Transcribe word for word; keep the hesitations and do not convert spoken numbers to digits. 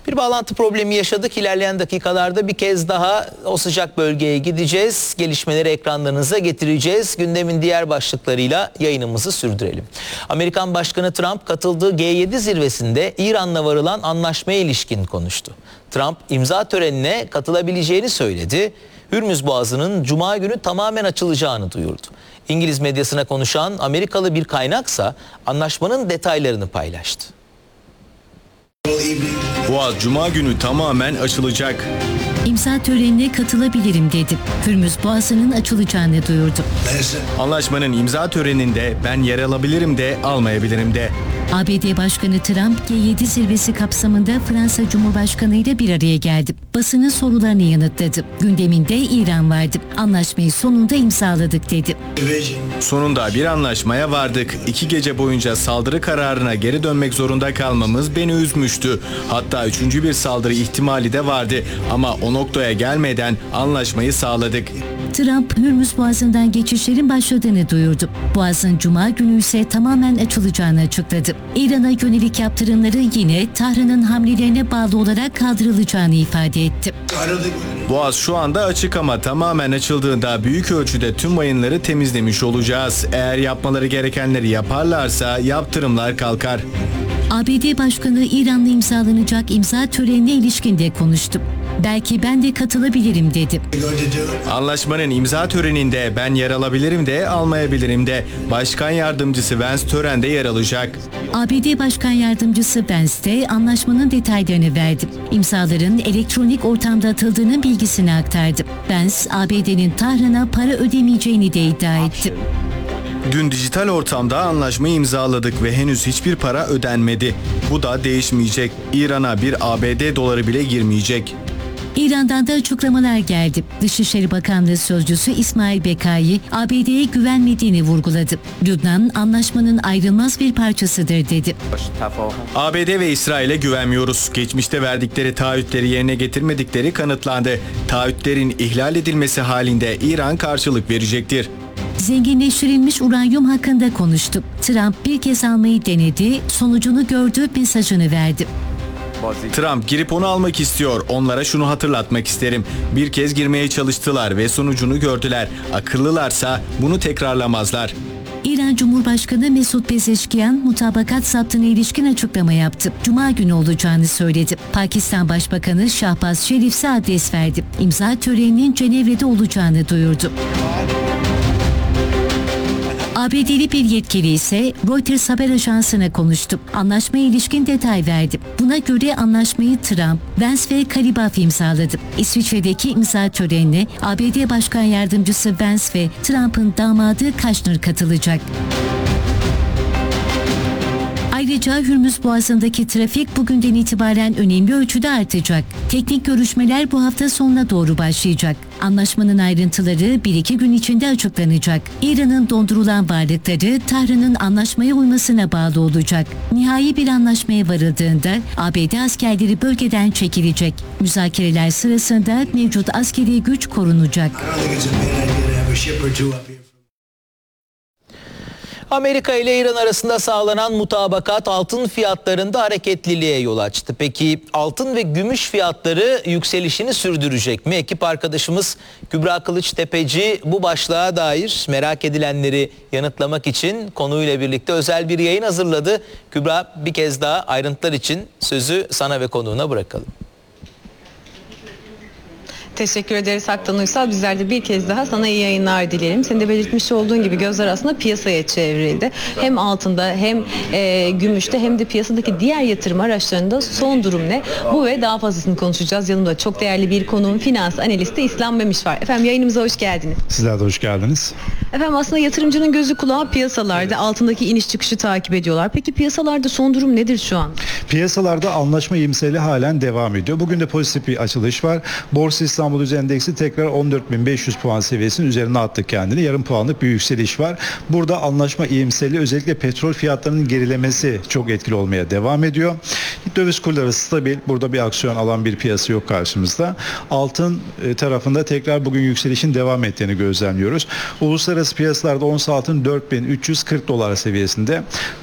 Bir bağlantı problemi yaşadık. İlerleyen dakikalarda bir kez daha o sıcak bölgeye gideceğiz. Gelişmeleri ekranlarınıza getireceğiz. Gündemin diğer başlıklarıyla yayınımızı sürdürelim. Amerikan Başkanı Trump katıldığı G yedi zirvesinde İran'la varılan anlaşmaya ilişkin konuştu. Trump imza törenine katılabileceğini söyledi. Hürmüz Boğazı'nın Cuma günü tamamen açılacağını duyurdu. İngiliz medyasına konuşan Amerikalı bir kaynaksa anlaşmanın detaylarını paylaştı. Boğaz Cuma günü tamamen açılacak. İmza törenine katılabilirim dedi. Hürmüz Boğazı'nın açılacağını duyurdu. Anlaşmanın imza töreninde ben yer alabilirim de almayabilirim de. A B D Başkanı Trump G yedi zirvesi kapsamında Fransa Cumhurbaşkanı ile bir araya geldi. Basının sorularını yanıtladı. Gündeminde İran vardı. Anlaşmayı sonunda imzaladık dedi. Sonunda bir anlaşmaya vardık. İki gece boyunca saldırı kararına geri dönmek zorunda kalmamız beni üzmüştü. Hatta üçüncü bir saldırı ihtimali de vardı. Ama o noktaya gelmeden anlaşmayı sağladık. Trump, Hürmüz Boğazı'ndan geçişlerin başladığını duyurdu. Boğaz'ın Cuma günü ise tamamen açılacağını açıkladı. İran'a yönelik yaptırımları yine Tahran'ın hamlelerine bağlı olarak kaldırılacağını ifade etti. Boğaz şu anda açık ama tamamen açıldığında büyük ölçüde tüm mayınları temizlemiş olacağız. Eğer yapmaları gerekenleri yaparlarsa yaptırımlar kalkar. A B D Başkanı İran'la imzalanacak imza törenine ilişkin de konuştu. Belki ben de katılabilirim dedi. Anlaşmanın imza töreninde ben yer alabilirim de almayabilirim de. Başkan Yardımcısı Vance törende yer alacak. A B D Başkan Yardımcısı Vance de anlaşmanın detaylarını verdi. İmzaların elektronik ortamda atıldığının bilgisini aktardı. Vance, A B D'nin Tahran'a para ödemeyeceğini de iddia etti. Dün dijital ortamda anlaşmayı imzaladık ve henüz hiçbir para ödenmedi. Bu da değişmeyecek. İran'a bir A B D doları bile girmeyecek. İran'dan da açıklamalar geldi. Dışişleri Bakanlığı Sözcüsü İsmail Bekai, A B D'ye güvenmediğini vurguladı. Lübnan, anlaşmanın ayrılmaz bir parçasıdır dedi. A B D ve İsrail'e güvenmiyoruz. Geçmişte verdikleri taahhütleri yerine getirmedikleri kanıtlandı. Taahhütlerin ihlal edilmesi halinde İran karşılık verecektir. Zenginleştirilmiş uranyum hakkında konuştu. Trump bir kez almayı denedi, sonucunu gördü mesajını verdi. Trump girip onu almak istiyor. Onlara şunu hatırlatmak isterim. Bir kez girmeye çalıştılar ve sonucunu gördüler. Akıllılarsa bunu tekrarlamazlar. İran Cumhurbaşkanı Mesut Pezeşkiyan mutabakat saptığına ilişkin açıklama yaptı. Cuma günü olacağını söyledi. Pakistan Başbakanı Şahbaz Şerif ise adres verdi. İmza töreninin Cenevre'de olacağını duyurdu. A B D'li bir yetkili ise Reuters haber ajansına konuştu. Anlaşmaya ilişkin detay verdi. Buna göre anlaşmayı Trump, Vance ve Kalibaf imzaladı. İsviçre'deki imza törenine A B D Başkan Yardımcısı Vance ve Trump'ın damadı Kushner katılacak. Ayrıca Hürmüz Boğazı'ndaki trafik bugünden itibaren önemli ölçüde artacak. Teknik görüşmeler bu hafta sonuna doğru başlayacak. Anlaşmanın ayrıntıları bir iki gün içinde açıklanacak. İran'ın dondurulan varlıkları Tahran'ın anlaşmaya uymasına bağlı olacak. Nihai bir anlaşmaya varıldığında A B D askerleri bölgeden çekilecek. Müzakereler sırasında mevcut askeri güç korunacak. Amerika ile İran arasında sağlanan mutabakat altın fiyatlarında hareketliliğe yol açtı. Peki altın ve gümüş fiyatları yükselişini sürdürecek mi? Ekip arkadaşımız Kübra Kılıçtepeci bu başlığa dair merak edilenleri yanıtlamak için konuyla birlikte özel bir yayın hazırladı. Kübra, bir kez daha ayrıntılar için sözü sana ve konuğuna bırakalım. Teşekkür ederiz Haktan Uysal. Bizler de bir kez daha sana iyi yayınlar dilerim. Senin de belirtmiş olduğun gibi gözler aslında piyasaya çevrildi. Hem altında hem e, gümüşte hem de piyasadaki diğer yatırım araçlarında son durum ne? Bu ve daha fazlasını konuşacağız. Yanımda çok değerli bir konuğum, finans analisti İslam Memiş var. Efendim yayınımıza hoş geldiniz. Sizler de hoş geldiniz. Efendim aslında yatırımcının gözü kulağı piyasalarda, altındaki iniş çıkışı takip ediyorlar. Peki piyasalarda son durum nedir şu an? Piyasalarda anlaşma iyimserliği halen devam ediyor. Bugün de pozitif bir açılış var. Borsa İstanbul Endeksi tekrar on dört bin beş yüz puan seviyesinin üzerine attı kendini. Yarım puanlık bir yükseliş var. Burada anlaşma iyimserliği özellikle petrol fiyatlarının gerilemesi çok etkili olmaya devam ediyor. Döviz kurları stabil. Burada bir aksiyon alan bir piyasa yok karşımızda. Altın tarafında tekrar bugün yükselişin devam ettiğini gözlemliyoruz. Uluslararası piyasalarda ons altın dört bin üç yüz kırk dolar seviyesinde.